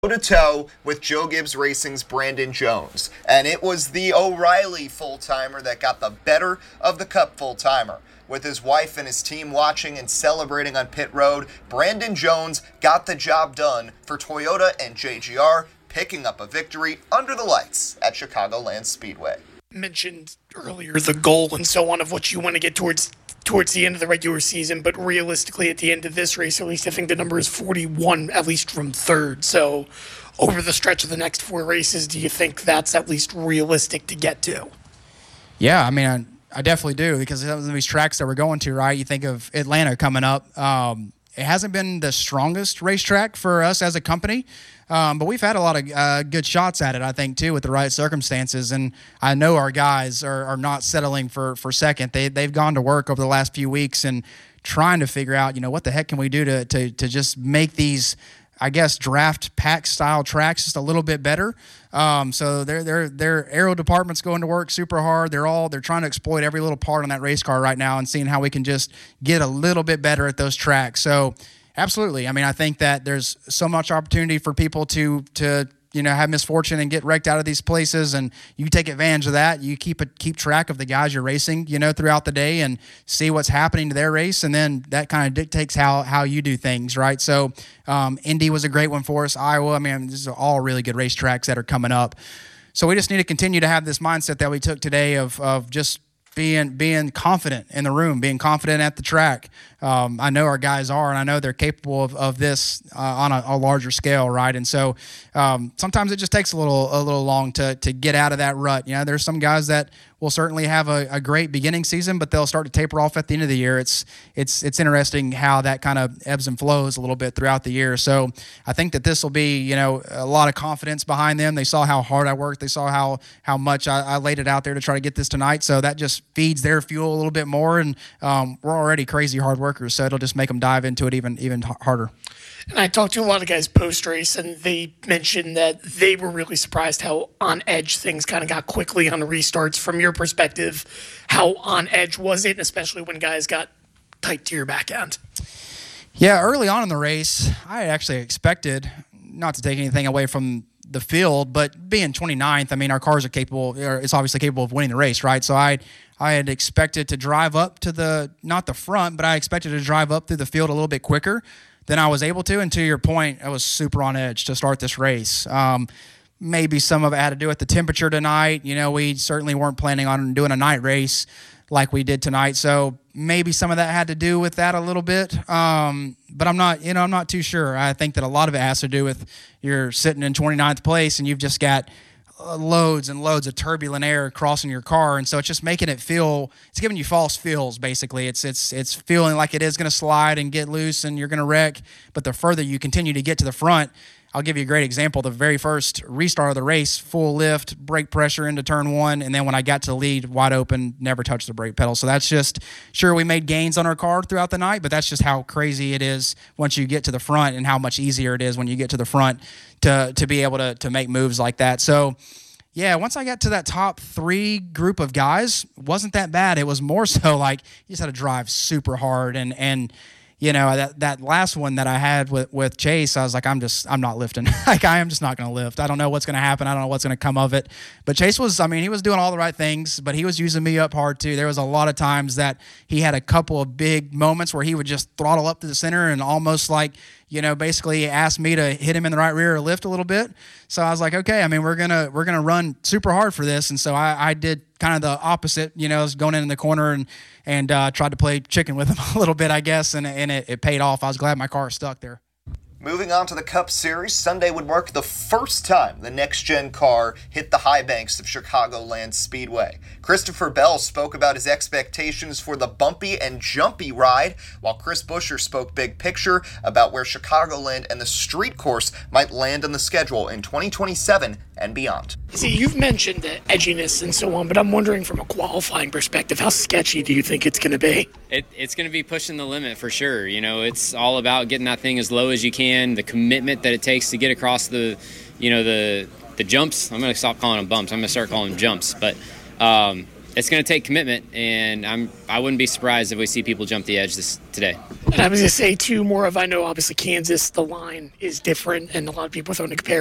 toe with Joe Gibbs Racing's Brandon Jones, and it was the O'Reilly full-timer that got the better of the Cup full-timer. With his wife and his team watching and celebrating on pit road, Brandon Jones got the job done for Toyota and JGR, picking up a victory under the lights at Chicagoland Speedway. Mentioned earlier the goal and so on of what you want to get towards the end of the regular season, but realistically at the end of this race, at least I think the number is 41, at least from third. So over the stretch of the next 4 races, do you think that's at least realistic to get to? Yeah, I mean, I definitely do, because of these tracks that we're going to, right? You think of Atlanta coming up. It hasn't been the strongest racetrack for us as a company, but we've had a lot of good shots at it, I think, too, with the right circumstances. And I know our guys are not settling for second. They've gone to work over the last few weeks and trying to figure out, what the heck can we do to just make these, I guess, draft pack style tracks just a little bit better. So their aero department's going to work super hard. They're trying to exploit every little part on that race car right now and seeing how we can just get a little bit better at those tracks. So absolutely. I mean, I think that there's so much opportunity for people to have misfortune and get wrecked out of these places, and you take advantage of that. You keep track of the guys you're racing, throughout the day, and see what's happening to their race, and then that kind of dictates how you do things, right? So Indy was a great one for us. Iowa, I mean, these are all really good racetracks that are coming up. So we just need to continue to have this mindset that we took today of just being confident in the room, being confident at the track. I know our guys are, and I know they're capable of this on a larger scale, right? And so sometimes it just takes a little long to get out of that rut. There's some guys that will certainly have a great beginning season, but they'll start to taper off at the end of the year. It's interesting how that kind of ebbs and flows a little bit throughout the year. So I think that this will be, a lot of confidence behind them. They saw how hard I worked. They saw how much I laid it out there to try to get this tonight. So that just feeds their fuel a little bit more. And we're already crazy hard workers, so it'll just make them dive into it even harder. And I talked to a lot of guys post-race, and they mentioned that they were really surprised how on edge things kind of got quickly on the restarts. From your perspective, how on edge was it, especially when guys got tight to your back end? Yeah, early on in the race, I actually expected, not to take anything away from the field, but being 29th, I mean, our cars are capable, it's obviously capable of winning the race, right? So I had expected to drive up to not the front, but I expected to drive up through the field a little bit quicker than I was able to. And to your point, I was super on edge to start this race. Maybe some of it had to do with the temperature tonight. We certainly weren't planning on doing a night race like we did tonight. So maybe some of that had to do with that a little bit. But I'm not too sure. I think that a lot of it has to do with you're sitting in 29th place and you've just got loads and loads of turbulent air crossing your car, and so it's just making it feel, it's giving you false feels, basically. It's feeling like it is going to slide and get loose and you're going to wreck, but the further you continue to get to the front, I'll give you a great example. The very first restart of the race, full lift, brake pressure into turn 1, and then when I got to the lead, wide open, never touched the brake pedal. So that's just, sure, we made gains on our car throughout the night, but that's just how crazy it is once you get to the front, and how much easier it is when you get to the front to be able to make moves like that. So yeah, once I got to that top 3 group of guys, wasn't that bad. It was more so like you just had to drive super hard, and that last one that I had with Chase, I was like, I'm not lifting. Like, I am just not going to lift. I don't know what's going to happen. I don't know what's going to come of it. But Chase he was doing all the right things, but he was using me up hard too. There was a lot of times that he had a couple of big moments where he would just throttle up to the center and almost like, basically asked me to hit him in the right rear or lift a little bit. So I was like, okay, I mean, we're gonna run super hard for this. And so I did kind of the opposite, I was going in the corner and tried to play chicken with him a little bit, I guess, and it paid off. I was glad my car stuck there. Moving on to the Cup Series, Sunday would mark the first time the next-gen car hit the high banks of Chicagoland Speedway. Christopher Bell spoke about his expectations for the bumpy and jumpy ride, while Chris Buescher spoke big picture about where Chicagoland and the street course might land on the schedule in 2027 and beyond. See, you've mentioned the edginess and so on, but I'm wondering from a qualifying perspective, how sketchy do you think it's going to be? It's going to be pushing the limit for sure. It's all about getting that thing as low as you can, the commitment that it takes to get across the jumps. I'm going to stop calling them bumps. I'm going to start calling them jumps. But it's going to take commitment, and I wouldn't be surprised if we see people jump the edge today. And I was going to say, too, more of, I know obviously Kansas, the line is different, and a lot of people are throwing to compare